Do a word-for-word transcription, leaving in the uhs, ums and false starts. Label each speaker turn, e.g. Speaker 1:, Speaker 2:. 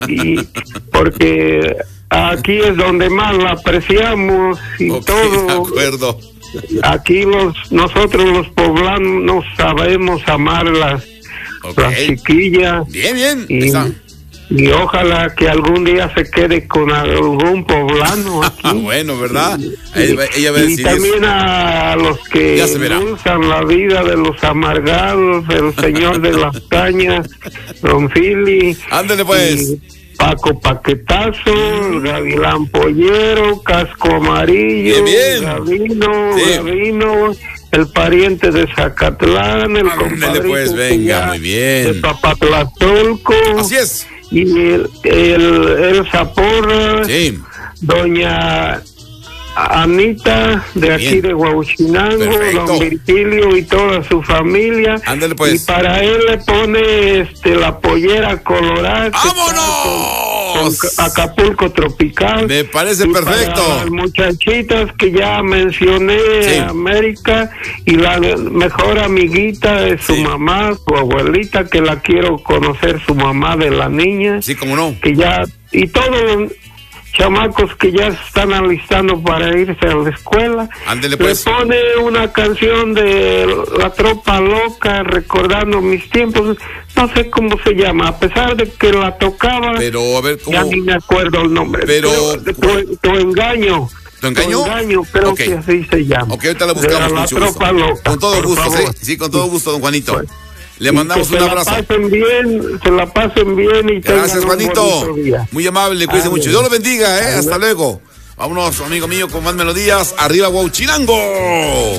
Speaker 1: y porque aquí es donde más la apreciamos y
Speaker 2: okay,
Speaker 1: todo.
Speaker 2: De acuerdo.
Speaker 1: Aquí los nosotros los poblanos sabemos amar las,
Speaker 2: okay.
Speaker 1: las chiquillas.
Speaker 2: Bien, bien.
Speaker 1: Y, y ojalá que algún día se quede con algún poblano aquí.
Speaker 2: Ah, bueno, ¿verdad?
Speaker 1: Y,
Speaker 2: ella, ella va a
Speaker 1: y también a los que endulzan la vida de los amargados, el señor de las cañas, Don Fili.
Speaker 2: Ándale pues.
Speaker 1: Paco Paquetazo, el Gavilán Pollero, Casco Amarillo,
Speaker 2: bien, bien.
Speaker 1: Gavino,
Speaker 2: sí.
Speaker 1: Gavino, el pariente de Zacatlán, el
Speaker 2: compadre pues, venga, muy bien.
Speaker 1: de Papatlatolco.
Speaker 2: Así es.
Speaker 1: Y el, el, el Zaporra,
Speaker 2: sí.
Speaker 1: Doña Anita, de aquí
Speaker 2: bien.
Speaker 1: de Huauchinango, Don Virgilio y toda su familia.
Speaker 2: Ándale pues.
Speaker 1: Y para él le pone este la pollera colorada.
Speaker 2: ¡Vámonos!
Speaker 1: Con Acapulco Tropical.
Speaker 2: Me parece
Speaker 1: y
Speaker 2: perfecto.
Speaker 1: Para las muchachitas que ya mencioné, sí. América, y la mejor amiguita de su sí. mamá, su abuelita, que la quiero conocer, su mamá de la niña.
Speaker 2: Sí, cómo no.
Speaker 1: Que ya, y todos los chamacos que ya se están alistando para irse a la escuela.
Speaker 2: Ándele pues.
Speaker 1: Le pone una canción de La Tropa Loca, recordando mis tiempos, no sé cómo se llama, a pesar de que la tocaba,
Speaker 2: pero a ver cómo,
Speaker 1: ya ni me acuerdo el nombre,
Speaker 2: pero,
Speaker 1: pero tu, tu engaño.
Speaker 2: ¿Tu engaño?
Speaker 1: Tu engaño, creo okay. que así se llama.
Speaker 2: Ok, ahorita la buscamos.
Speaker 1: La Tropa Loca,
Speaker 2: con todo gusto, sí, sí, con todo gusto, don Juanito. Pues, le mandamos un abrazo.
Speaker 1: Se la pasen bien, se la pasen bien y
Speaker 2: gracias, Juanito. Muy amable, cuídense mucho. Dios los bendiga, eh. Hasta luego. Vámonos, amigo mío, con más melodías. Arriba, Huauchinango.